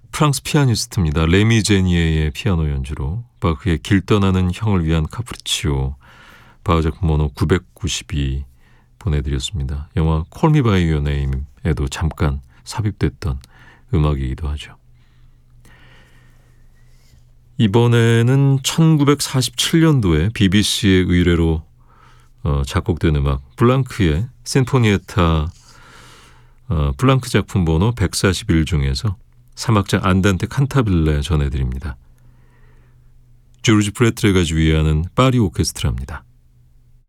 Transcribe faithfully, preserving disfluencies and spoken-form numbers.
프랑스 피아니스트입니다. 레미 제니에의 피아노 연주로 바흐의 길 떠나는 형을 위한 카프리치오, 바흐 작품 번호 구백구십이 보내드렸습니다. 영화 Call Me By Your Name에도 잠깐 삽입됐던 음악이기도 하죠. 이번에는 천구백사십칠 년도에 비비씨의 의뢰로 어, 작곡된 음악 블랑크의 심포니에타, 어, 블랑크 작품 번호 백사십일 중에서 삼 악장 안단테 칸타빌레 전해드립니다. 조르지 프레트레가 주의하는 파리 오케스트라입니다.